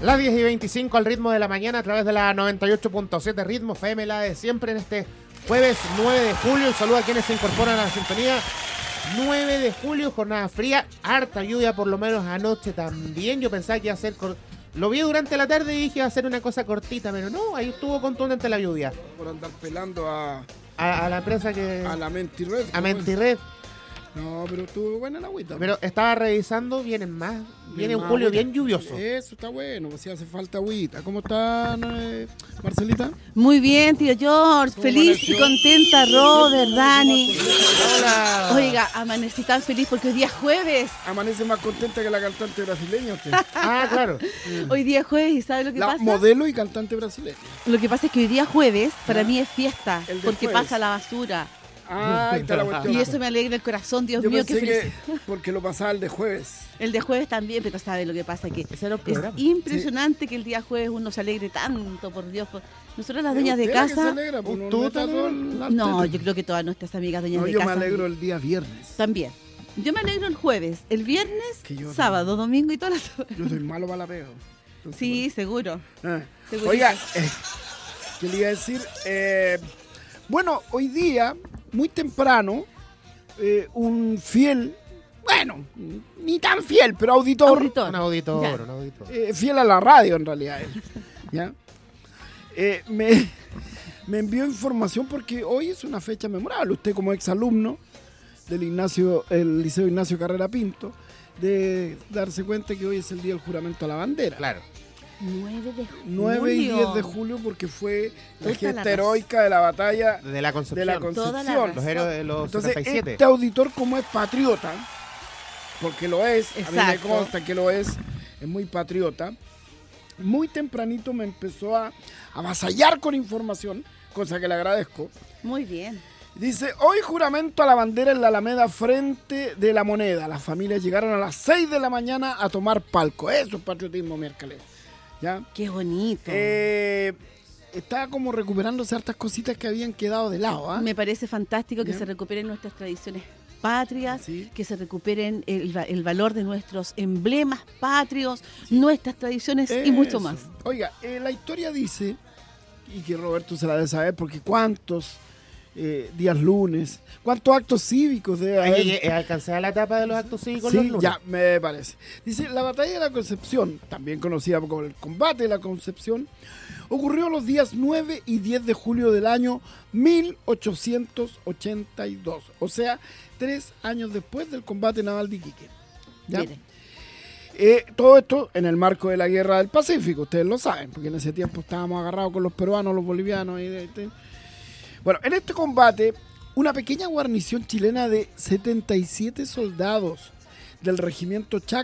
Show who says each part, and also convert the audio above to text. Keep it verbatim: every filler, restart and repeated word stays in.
Speaker 1: Las diez y veinticinco al ritmo de la mañana a través de la noventa y ocho punto siete Ritmo F M, la de siempre en este jueves nueve de julio. Un saludo a quienes se incorporan a la sintonía. nueve de julio, jornada fría, harta lluvia por lo menos anoche también. Yo pensaba que iba a ser... Cor... Lo vi durante la tarde y dije iba a ser una cosa cortita, pero no, ahí estuvo contundente la lluvia.
Speaker 2: Por andar pelando a...
Speaker 1: A, a la empresa que...
Speaker 2: A la Mentired.
Speaker 1: A Mentired.
Speaker 2: No, pero estuvo buena la agüita.
Speaker 1: Pero estaba revisando, vienen más. Viene un julio bien lluvioso.
Speaker 2: Eso está bueno, pues si hace falta agüita. ¿Cómo está, eh, Marcelita?
Speaker 3: Muy bien, tío George. Feliz amaneció? Y contenta, Robert, Dani.
Speaker 1: Hola.
Speaker 3: Oiga, amanecí tan feliz porque hoy día es jueves.
Speaker 2: Amanece más contenta que la cantante brasileña usted.
Speaker 1: Ah, claro.
Speaker 3: Hoy día es jueves y ¿sabe lo que
Speaker 2: la
Speaker 3: pasa?
Speaker 2: Modelo y cantante brasileña.
Speaker 3: Lo que pasa es que hoy día jueves para
Speaker 2: ¿Ah?
Speaker 3: mí es fiesta porque
Speaker 2: jueves.
Speaker 3: Pasa la basura.
Speaker 2: Ah, está la cuestión.
Speaker 3: Y eso me alegra el corazón, Dios
Speaker 2: Yo
Speaker 3: mío, qué feliz.
Speaker 2: Que porque lo pasaba el de jueves.
Speaker 3: El de jueves también, pero ¿sabe lo que pasa? Que
Speaker 1: es
Speaker 3: impresionante sí. que el día jueves uno se alegre tanto, por Dios. Por... Nosotros las dueñas de casa...
Speaker 2: Alegra, pues,
Speaker 1: ¿Tú
Speaker 2: no,
Speaker 3: no, yo creo que todas nuestras amigas dueñas
Speaker 2: no,
Speaker 3: de
Speaker 2: yo
Speaker 3: casa...
Speaker 2: Yo me alegro el día viernes.
Speaker 3: También. Yo me alegro el jueves, el viernes, sábado, no. domingo y todas las...
Speaker 2: Yo soy malo para la pega.
Speaker 3: Entonces, sí, bueno. seguro.
Speaker 2: Ah. Oiga, eh, ¿qué le iba a decir? Eh, bueno, hoy día... Muy temprano, eh, un fiel, bueno, ni tan fiel, pero auditor.
Speaker 3: auditor.
Speaker 1: Un auditor, un auditor.
Speaker 2: Eh, fiel a la radio, en realidad. Él, ¿ya? Eh, me, me envió información porque hoy es una fecha memorable. Usted, como exalumno del Ignacio, el Liceo Ignacio Carrera Pinto, de darse cuenta que hoy es el día del juramento a la bandera.
Speaker 1: Claro.
Speaker 3: nueve de julio.
Speaker 2: nueve y diez de julio porque fue la gesta heroica de la batalla
Speaker 1: de la Concepción.
Speaker 2: De la Concepción.
Speaker 1: Los héroes de los
Speaker 2: Entonces,
Speaker 1: setenta y siete.
Speaker 2: Este auditor, como es patriota, porque lo es,
Speaker 3: exacto.
Speaker 2: A mí me consta que lo es, es muy patriota, muy tempranito me empezó a avasallar con información, cosa que le agradezco.
Speaker 3: Muy bien.
Speaker 2: Dice, hoy juramento a la bandera en la Alameda frente de la Moneda. Las familias llegaron a las seis de la mañana a tomar palco. Eso es patriotismo, miércoles. ¿Ya?
Speaker 3: Qué bonito.
Speaker 2: Eh, estaba como recuperándose hartas cositas que habían quedado de lado. ¿eh?
Speaker 3: Me parece fantástico que
Speaker 2: ¿Ya?
Speaker 3: se recuperen nuestras tradiciones patrias,
Speaker 2: ¿Sí?
Speaker 3: que se recuperen el, el valor de nuestros emblemas patrios, sí. nuestras tradiciones Eso. y mucho más.
Speaker 2: Oiga, eh, la historia dice, y que Roberto se la debe saber, porque cuántos eh, días lunes, cuántos actos cívicos debe haber.
Speaker 1: ¿Alcancé a la etapa de los actos cívicos
Speaker 2: sí,
Speaker 1: los lunes?
Speaker 2: Ya, me parece. Dice, la batalla de la Concepción, también conocida como el combate de la Concepción, ocurrió los días nueve y diez de julio del año mil ochocientos ochenta y dos, o sea, tres años después del combate naval de Iquique. ¿Ya? Eh, todo esto en el marco de la Guerra del Pacífico, ustedes lo saben, porque en ese tiempo estábamos agarrados con los peruanos, los bolivianos. Y de, de. Bueno, en este combate, una pequeña guarnición chilena de setenta y siete soldados del regimiento Chaco